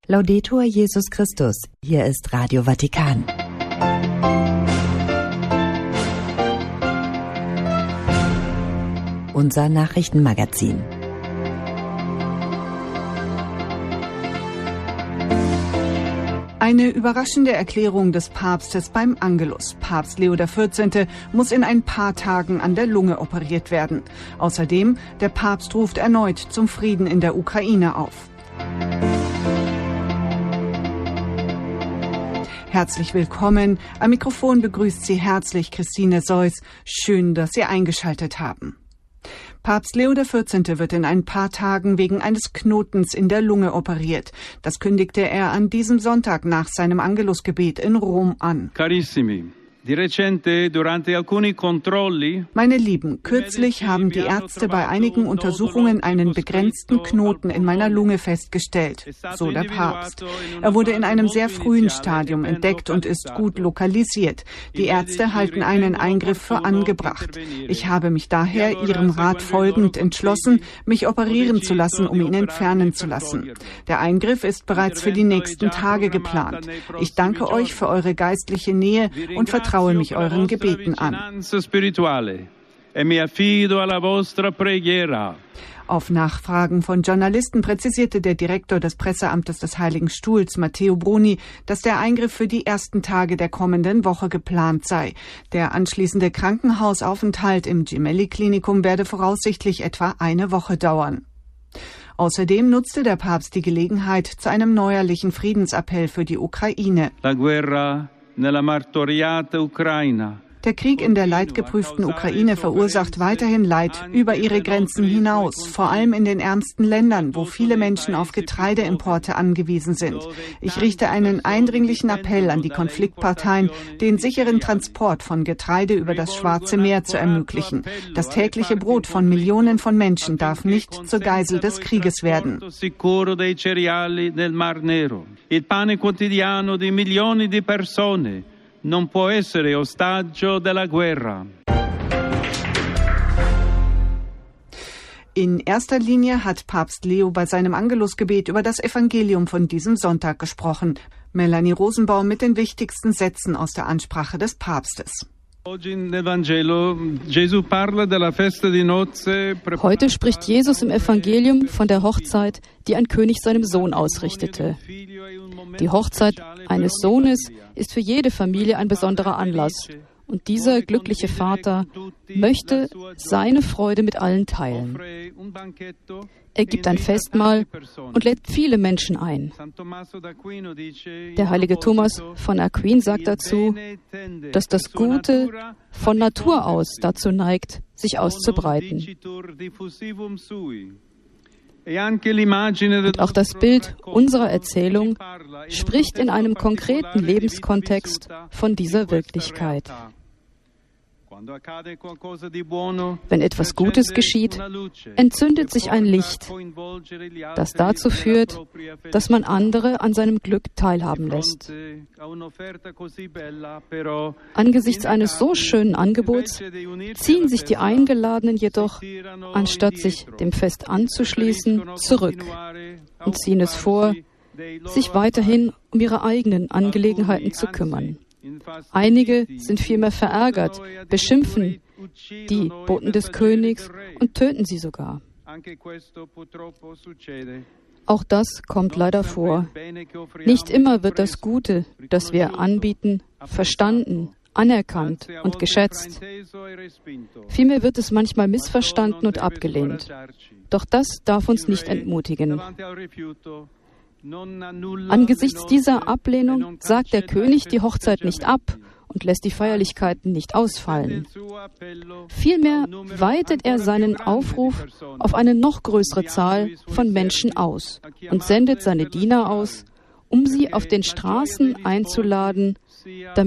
Laudetur Jesus Christus. Hier ist Radio Vatikan. Unser Nachrichtenmagazin. Eine überraschende Erklärung des Papstes beim Angelus. Papst Leo XIV. Muss in ein paar Tagen an der Lunge operiert werden. Außerdem, der Papst ruft erneut zum Frieden in der Ukraine auf. Herzlich willkommen. Am Mikrofon begrüßt Sie herzlich Christine Seuss. Schön, dass Sie eingeschaltet haben. Papst Leo XIV. Wird in ein paar Tagen wegen eines Knotens in der Lunge operiert. Das kündigte er an diesem Sonntag nach seinem Angelusgebet in Rom an. Carissimi. Meine Lieben, kürzlich haben die Ärzte bei einigen Untersuchungen einen begrenzten Knoten in meiner Lunge festgestellt, so der Papst. Er wurde in einem sehr frühen Stadium entdeckt und ist gut lokalisiert. Die Ärzte halten einen Eingriff für angebracht. Ich habe mich daher Ihrem Rat folgend entschlossen, mich operieren zu lassen, um ihn entfernen zu lassen. Der Eingriff ist bereits für die nächsten Tage geplant. Ich danke euch für eure geistliche Nähe und vertraue mich euren Gebeten an. Auf Nachfragen von Journalisten präzisierte der Direktor des Presseamtes des Heiligen Stuhls, Matteo Bruni, dass der Eingriff für die ersten Tage der kommenden Woche geplant sei. Der anschließende Krankenhausaufenthalt im Gemelli-Klinikum werde voraussichtlich etwa eine Woche dauern. Außerdem nutzte der Papst die Gelegenheit zu einem neuerlichen Friedensappell für die Ukraine. Der Krieg in der leidgeprüften Ukraine verursacht weiterhin Leid über ihre Grenzen hinaus, vor allem in den ärmsten Ländern, wo viele Menschen auf Getreideimporte angewiesen sind. Ich richte einen eindringlichen Appell an die Konfliktparteien, den sicheren Transport von Getreide über das Schwarze Meer zu ermöglichen. Das tägliche Brot von Millionen von Menschen darf nicht zur Geisel des Krieges werden. Il pane quotidiano di milioni di persone non può essere ostaggio della guerra. In erster Linie hat Papst Leo bei seinem Angelusgebet über das Evangelium von diesem Sonntag gesprochen. Melanie Rosenbaum mit den wichtigsten Sätzen aus der Ansprache des Papstes. Heute spricht Jesus im Evangelium von der Hochzeit, die ein König seinem Sohn ausrichtete. Die Hochzeit eines Sohnes ist für jede Familie ein besonderer Anlass. Und dieser glückliche Vater möchte seine Freude mit allen teilen. Er gibt ein Festmahl und lädt viele Menschen ein. Der heilige Thomas von Aquin sagt dazu, dass das Gute von Natur aus dazu neigt, sich auszubreiten. Und auch das Bild unserer Erzählung spricht in einem konkreten Lebenskontext von dieser Wirklichkeit. Wenn etwas Gutes geschieht, entzündet sich ein Licht, das dazu führt, dass man andere an seinem Glück teilhaben lässt. Angesichts eines so schönen Angebots ziehen sich die Eingeladenen jedoch, anstatt sich dem Fest anzuschließen, zurück und ziehen es vor, sich weiterhin um ihre eigenen Angelegenheiten zu kümmern. Einige sind vielmehr verärgert, beschimpfen die Boten des Königs und töten sie sogar. Auch das kommt leider vor. Nicht immer wird das Gute, das wir anbieten, verstanden, anerkannt und geschätzt. Vielmehr wird es manchmal missverstanden und abgelehnt. Doch das darf uns nicht entmutigen. Angesichts dieser Ablehnung sagt der König die Hochzeit nicht ab und lässt die Feierlichkeiten nicht ausfallen. Vielmehr weitet er seinen Aufruf auf eine noch größere Zahl von Menschen aus und sendet seine Diener aus, um sie auf den Straßen einzuladen, damit